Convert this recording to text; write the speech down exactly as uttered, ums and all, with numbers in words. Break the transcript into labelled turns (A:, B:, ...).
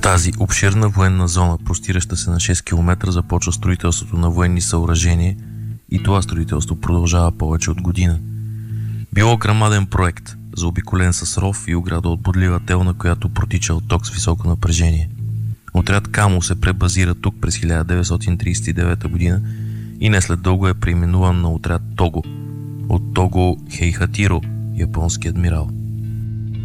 A: тази обширна военна зона, простираща се на шест километра, започва строителството на военни съоръжения и това строителство продължава повече от година. Било грамаден проект, заобиколен с ров и ограда от бодлива тел, на която протичал ток с високо напрежение. Отряд Камо се пребазира тук през хиляда деветстотин тридесет и девета година и не след дълго е преименуван на отряд Того, от Того Хейхатиро, японски адмирал.